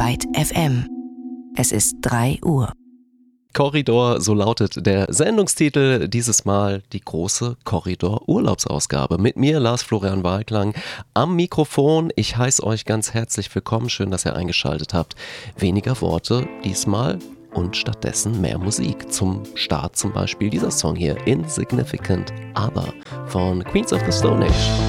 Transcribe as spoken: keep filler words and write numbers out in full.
Byte F M. Es ist drei Uhr. Korridor, so lautet der Sendungstitel, dieses Mal die große Korridor-Urlaubsausgabe. Mit mir, Lars Florian Wahlklang, am Mikrofon. Ich heiße euch ganz herzlich willkommen, schön, dass ihr eingeschaltet habt. Weniger Worte diesmal und stattdessen mehr Musik. Zum Start zum Beispiel dieser Song hier, Insignificant Aber von Queens of the Stone Age.